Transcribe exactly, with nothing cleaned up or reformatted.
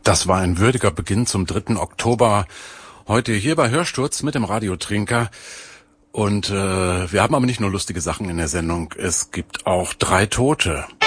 Das war ein würdiger Beginn zum dritten Oktober. Heute hier bei Hörsturz mit dem Radiotrinker. Und äh, wir haben aber nicht nur lustige Sachen in der Sendung. Es gibt auch drei Tote.